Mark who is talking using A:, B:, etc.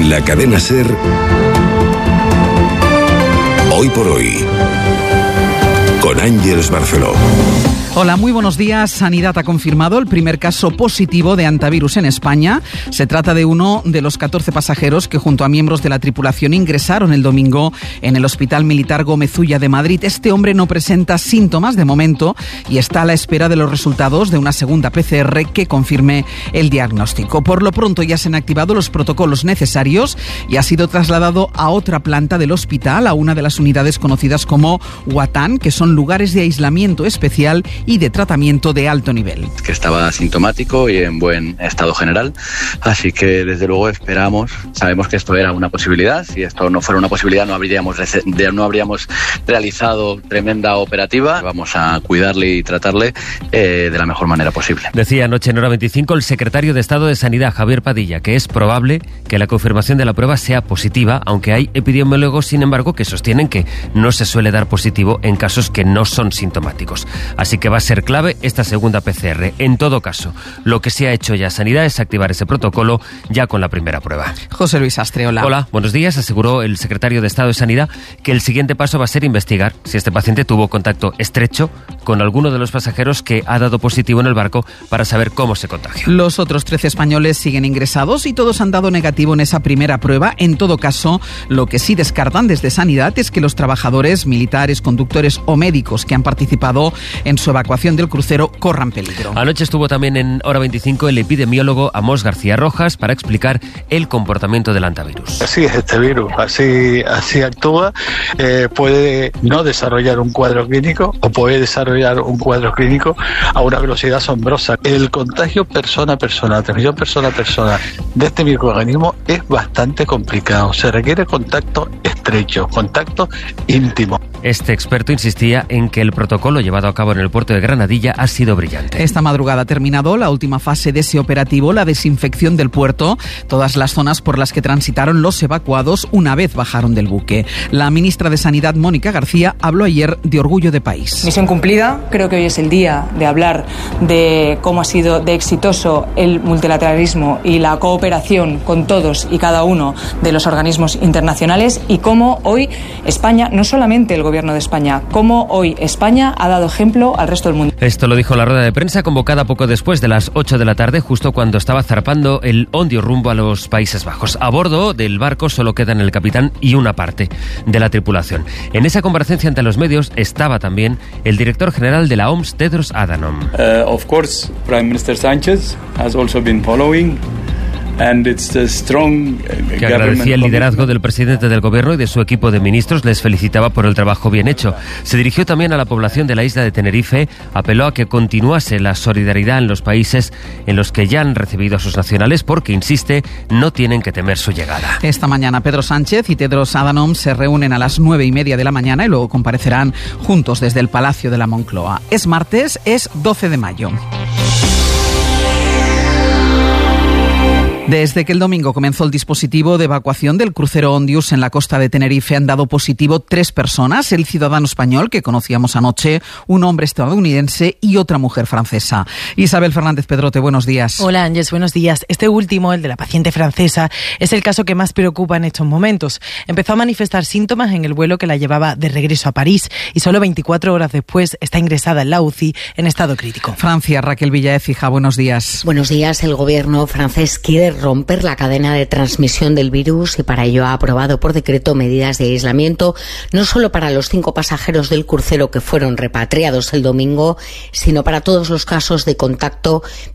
A: En la cadena SER, Hoy por Hoy, con Ángeles Barceló.
B: Hola, muy buenos días. Sanidad ha confirmado el primer caso positivo de hantavirus en España. Se trata de uno de los 14 pasajeros que junto a miembros de la tripulación ingresaron el domingo en el Hospital Militar Gómez Ulla de Madrid. Este hombre no presenta síntomas de momento y está a la espera de los resultados de una segunda PCR que confirme el diagnóstico. Por lo pronto ya se han activado los protocolos necesarios y ha sido trasladado a otra planta del hospital, a una de las unidades conocidas como Huatán, que son lugares de aislamiento especial y de tratamiento de alto nivel.
C: Que estaba asintomático y en buen estado general, así que desde luego sabemos que esto era una posibilidad. Si esto no fuera una posibilidad no habríamos realizado tremenda operativa. Vamos a cuidarle y tratarle de la mejor manera posible.
D: Decía anoche en Hora 25 el secretario de Estado de Sanidad, Javier Padilla, que es probable que la confirmación de la prueba sea positiva, aunque hay epidemiólogos, sin embargo, que sostienen que no se suele dar positivo en casos que no son sintomáticos. Así que va a ser clave esta segunda PCR. En todo caso, lo que se ha hecho ya Sanidad es activar ese protocolo ya con la primera prueba.
B: José Luis Astre, hola.
D: Hola, buenos días. Aseguró el secretario de Estado de Sanidad que el siguiente paso va a ser investigar si este paciente tuvo contacto estrecho con alguno de los pasajeros que ha dado positivo en el barco para saber cómo se contagió.
B: Los otros 13 españoles siguen ingresados y todos han dado negativo en esa primera prueba. En todo caso, lo que sí descartan desde Sanidad es que los trabajadores, militares, conductores o médicos que han participado en su evacuación del crucero corran peligro.
D: Anoche estuvo también en Hora 25 el epidemiólogo Amós García Rojas para explicar el comportamiento del hantavirus.
E: Así es este virus, así actúa. Puede no desarrollar un cuadro clínico o puede desarrollar un cuadro clínico a una velocidad asombrosa. El contagio persona a persona, transmisión persona a persona de este microorganismo es bastante complicado. Se requiere contacto estrecho, contacto íntimo.
D: Este experto insistía en que el protocolo llevado a cabo en el puerto de Granadilla ha sido brillante.
B: Esta madrugada ha terminado la última fase de ese operativo, la desinfección del puerto, todas las zonas por las que transitaron los evacuados una vez bajaron del buque. La ministra de Sanidad, Mónica García, habló ayer de orgullo de país.
F: Misión cumplida. Creo que hoy es el día de hablar de cómo ha sido de exitoso el multilateralismo y la cooperación con todos y cada uno de los organismos internacionales y cómo hoy España, no solamente el Gobierno de España, cómo hoy España ha dado ejemplo al resto del mundo.
D: Esto lo dijo en la rueda de prensa convocada poco después de las 8 de la tarde, justo cuando estaba zarpando el Ondio rumbo a los Países Bajos. A bordo del barco solo quedan el capitán y una parte de la tripulación. En esa comparecencia ante los medios estaba también el director general de la OMS, Tedros Adhanom.
G: Of course, Prime Minister Sánchez has also been following.
D: Que agradecía el liderazgo del presidente del gobierno y de su equipo de ministros, les felicitaba por el trabajo bien hecho. Se dirigió también a la población de la isla de Tenerife, apeló a que continuase la solidaridad en los países en los que ya han recibido a sus nacionales porque, insiste, no tienen que temer su llegada.
B: Esta mañana Pedro Sánchez y Tedros Adhanom se reúnen a las 9:30 de la mañana y luego comparecerán juntos desde el Palacio de la Moncloa. Es martes, es 12 de mayo. Desde que el domingo comenzó el dispositivo de evacuación del crucero Ondius en la costa de Tenerife han dado positivo 3 personas, el ciudadano español que conocíamos anoche, un hombre estadounidense y otra mujer francesa. Isabel Fernández Pedrote, buenos días.
H: Hola Ángeles, buenos días. Este último, el de la paciente francesa, es el caso que más preocupa en estos momentos. Empezó a manifestar síntomas en el vuelo que la llevaba de regreso a París y solo 24 horas después está ingresada en la UCI en estado crítico.
B: Francia, Raquel Villaécija, buenos días.
I: Buenos días. El gobierno francés quiere romper la cadena de transmisión del virus y para ello ha aprobado por decreto medidas de aislamiento no solo para los 5 pasajeros del crucero que fueron repatriados el domingo, sino para todos los casos de contacto